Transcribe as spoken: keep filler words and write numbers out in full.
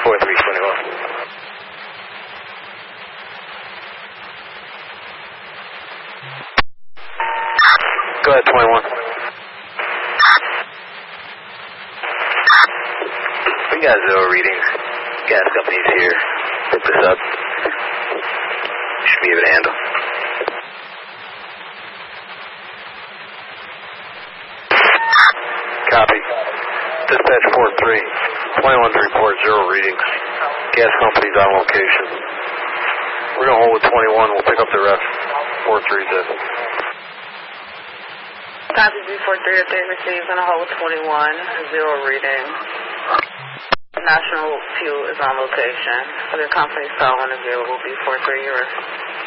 four three twenty-one. Go ahead, twenty-one. We got zero readings. Gas company's here. Pick this up. Should be able to handle. Copy. Dispatch four three. twenty-one to report zero readings. Gas company's on location. We're going to hold with twenty-one. We'll pick up the rest. four three's it. Copy B four three if they receive on a hold with twenty-one. Zero reading. National Fuel is on location. Other companies call when available. B four three, yours.